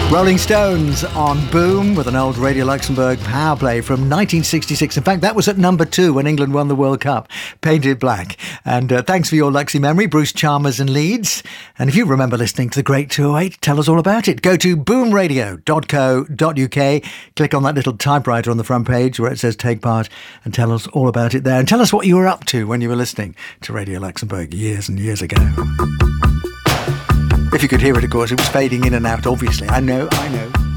Rolling Stones on Boom with an old Radio Luxembourg power play from 1966. In fact, that was at number 2 when England won the World Cup, Painted Black. And thanks for your Luxy memory, Bruce Chalmers in Leeds. And if you remember listening to the Great 208, tell us all about it. Go to boomradio.co.uk, click on that little typewriter on the front page where it says take part, and tell us all about it there. And tell us what you were up to when you were listening to Radio Luxembourg years and years ago. If you could hear it, of course, it was fading in and out, obviously. I know.